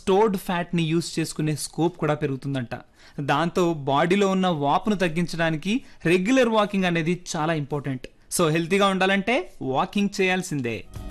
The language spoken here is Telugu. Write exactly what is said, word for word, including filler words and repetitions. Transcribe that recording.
స్టోర్డ్ ఫ్యాట్ని యూస్ చేసుకునే స్కోప్ కూడా పెరుగుతుందంట. దాంతో బాడీలో ఉన్న వాపును తగ్గించడానికి రెగ్యులర్ వాకింగ్ అనేది చాలా ఇంపార్టెంట్. సో హెల్తీగా ఉండాలంటే వాకింగ్ చేయాల్సిందే.